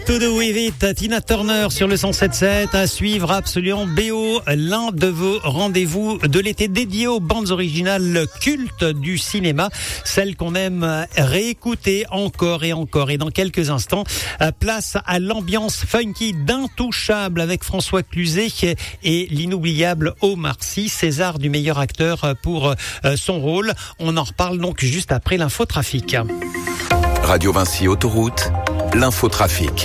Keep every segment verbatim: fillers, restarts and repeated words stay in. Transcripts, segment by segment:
To do with it, Tina Turner sur le cent sept sept, à suivre absolument B O, l'un de vos rendez-vous de l'été dédié aux bandes originales cultes du cinéma, celles qu'on aime réécouter encore et encore. Et dans quelques instants, place à l'ambiance funky d'Intouchable avec François Cluzet et l'inoubliable Omar Sy, César du meilleur acteur pour son rôle. On en reparle donc juste après l'infotrafic. Radio Vinci Autoroute, l'infotrafic.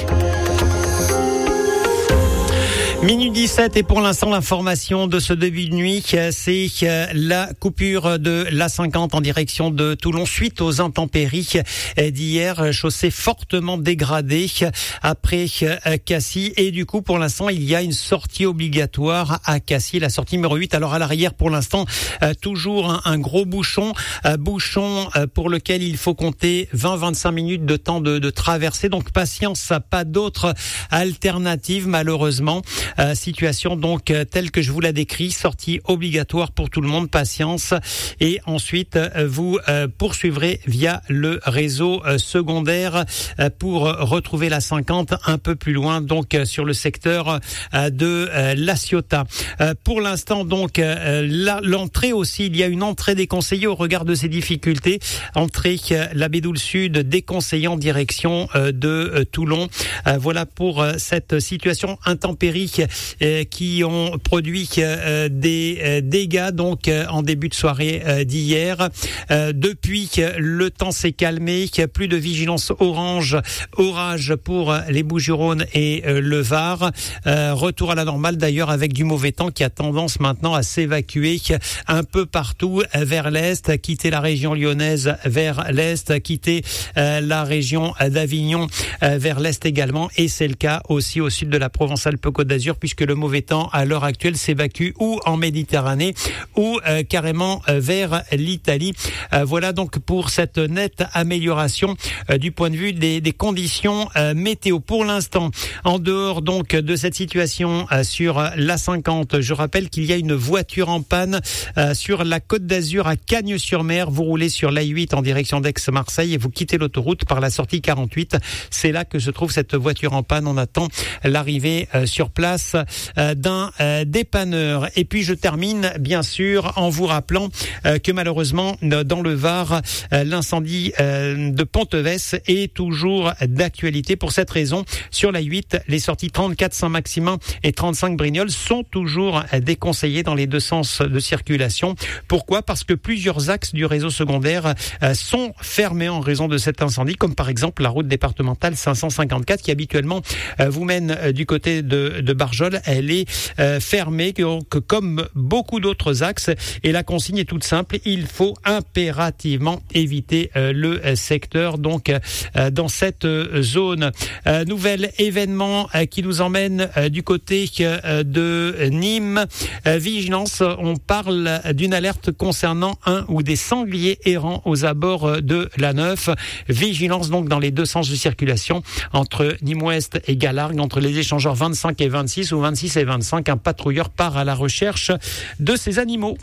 Minuit dix-sept et pour l'instant l'information de ce début de nuit, c'est la coupure de l'A cinquante en direction de Toulon suite aux intempéries d'hier, chaussée fortement dégradée après Cassis et du coup pour l'instant il y a une sortie obligatoire à Cassis, la sortie numéro huit. Alors à l'arrière pour l'instant toujours un, un gros bouchon, bouchon pour lequel il faut compter vingt à vingt-cinq minutes de temps de, de traversée, donc patience, pas d'autre alternative malheureusement. Euh, situation donc euh, telle que je vous la décris, sortie obligatoire pour tout le monde, patience et ensuite euh, vous euh, poursuivrez via le réseau euh, secondaire euh, pour retrouver la cinquante un peu plus loin donc euh, sur le secteur euh, de euh, La Ciotat. Euh, pour l'instant donc euh, la, l'entrée aussi, il y a une entrée déconseillée au regard de ces difficultés, entrée euh, la Bédoule Sud déconseillée en direction euh, de euh, Toulon. Euh, voilà pour euh, cette situation intempérie Euh, qui ont produit euh, des euh, dégâts donc euh, en début de soirée euh, d'hier. Euh, depuis, le temps s'est calmé, plus de vigilance orange, orage pour les Bouches-du-Rhône et euh, le Var. Euh, retour à la normale d'ailleurs avec du mauvais temps qui a tendance maintenant à s'évacuer un peu partout vers l'est, quitter la région lyonnaise vers l'est, quitter euh, la région d'Avignon euh, vers l'est également, et c'est le cas aussi au sud de la Provence-Alpes-Côte d'Azur, puisque le mauvais temps à l'heure actuelle s'évacue ou en Méditerranée ou euh, carrément euh, vers l'Italie. Euh, voilà donc pour cette nette amélioration euh, du point de vue des, des conditions euh, météo. Pour l'instant, en dehors donc de cette situation euh, sur l'A cinquante, je rappelle qu'il y a une voiture en panne euh, sur la Côte d'Azur à Cagnes-sur-Mer. Vous roulez sur l'A huit en direction d'Aix-Marseille et vous quittez l'autoroute par la sortie quarante-huit. C'est là que se trouve cette voiture en panne. On attend l'arrivée euh, sur place euh, d'un euh, dépanneur. Et puis je termine bien sûr en vous rappelant euh, que malheureusement dans le Var, euh, l'incendie euh, de Ponteves est toujours d'actualité. Pour cette raison, sur la huit, les sorties trente-quatre Saint-Maximin et trente-cinq Brignoles sont toujours déconseillées dans les deux sens de circulation. Pourquoi ? Parce que plusieurs axes du réseau secondaire euh, sont fermés en raison de cet incendie, comme par exemple la route départementale cinq cent cinquante-quatre qui habituellement euh, vous mène euh, du côté de, de Barjol. Elle est euh, fermée donc, comme beaucoup d'autres axes, et la consigne est toute simple, il faut impérativement éviter euh, le euh, secteur donc euh, dans cette euh, zone. Euh, nouvel événement euh, qui nous emmène euh, du côté euh, de Nîmes. Euh, vigilance, on parle d'une alerte concernant un ou des sangliers errants aux abords de la Neuf. Vigilance donc dans les deux sens de circulation entre Nîmes-Ouest et Galargues, entre les échangeurs vingt-cinq et vingt-six ou vingt-six et vingt-cinq. Un patrouilleur part à la recherche de ces animaux.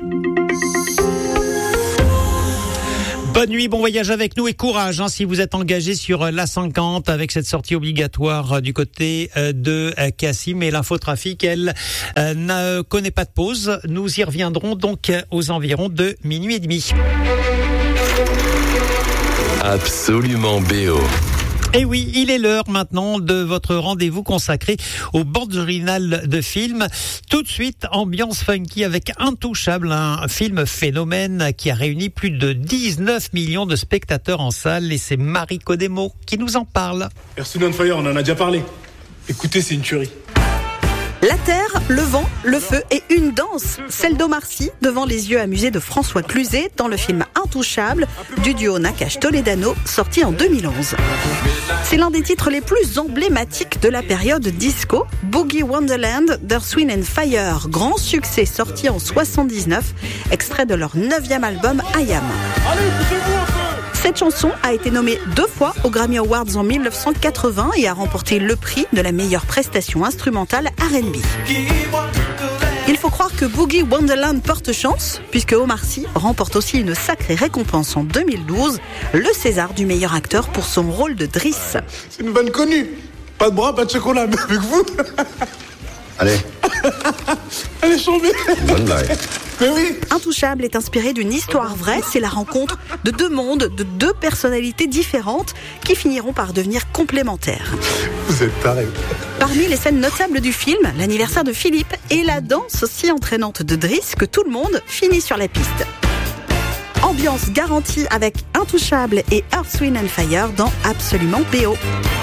Bonne nuit, bon voyage avec nous et courage hein, si vous êtes engagé sur l'A cinquante avec cette sortie obligatoire du côté de Cassis. Mais l'infotrafic, elle, euh, ne connaît pas de pause. Nous y reviendrons donc aux environs de minuit et demi. Absolument B O. Et oui, il est l'heure maintenant de votre rendez-vous consacré aux bandes originales de films. Tout de suite, ambiance funky avec Intouchable, un film phénomène qui a réuni plus de dix-neuf millions de spectateurs en salle, et c'est Marie Codemo qui nous en parle. Earth, Wind and Fire, on en a déjà parlé. Écoutez, c'est une tuerie. La terre, le vent, le feu et une danse, celle d'Omar Sy devant les yeux amusés de François Cluzet dans le film Intouchable du duo Nakache-Toledano sorti en deux mille onze. C'est l'un des titres les plus emblématiques de la période disco, Boogie Wonderland d'Earth, Wind and Fire, grand succès sorti en soixante-dix-neuf, extrait de leur neuvième album I Am. Cette chanson a été nommée deux fois aux Grammy Awards en mille neuf cent quatre-vingts et a remporté le prix de la meilleure prestation instrumentale R and B. Il faut croire que Boogie Wonderland porte chance, puisque Omar Sy remporte aussi une sacrée récompense en deux mille douze, le César du meilleur acteur pour son rôle de Driss. C'est une vanne connue. Pas de bras, pas de chocolat, mais avec vous. Allez. Allez, chambée. Bonne blague. Mais oui. Intouchable est inspiré d'une histoire vraie. C'est la rencontre de deux mondes, de deux personnalités différentes qui finiront par devenir complémentaires. Vous êtes tarés. Parmi les scènes notables du film, l'anniversaire de Philippe et la danse aussi entraînante de Driss que tout le monde finit sur la piste. Ambiance garantie avec Intouchable et Earth, Wind and Fire dans Absolument B O.